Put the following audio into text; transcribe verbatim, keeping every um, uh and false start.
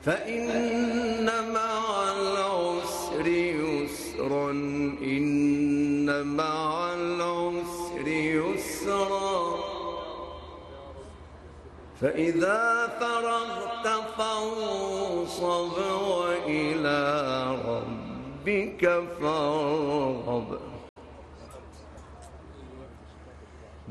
فإن مع العسر يسرا إن مع العسر يسرا فإذا فرغت فانصب وإلى ربك فارغب.